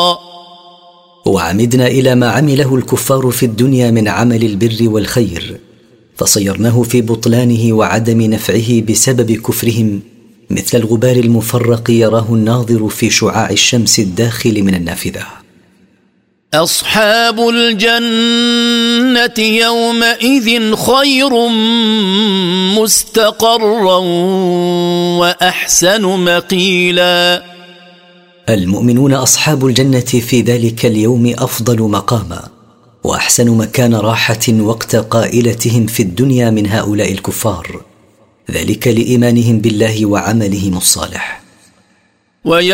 وعمدنا إلى ما عمله الكفار في الدنيا من عمل البر والخير، فصيرناه في بطلانه وعدم نفعه بسبب كفرهم مثل الغبار المفرق يراه الناظر في شعاع الشمس الداخل من النافذة. أصحاب الجنة يومئذ خير مستقرا وأحسن مقيلا. المؤمنون أصحاب الجنة في ذلك اليوم أفضل مقاما وأحسن مكان راحة وقت قائلتهم في الدنيا من هؤلاء الكفار، ذلك لإيمانهم بالله وعملهم الصالح.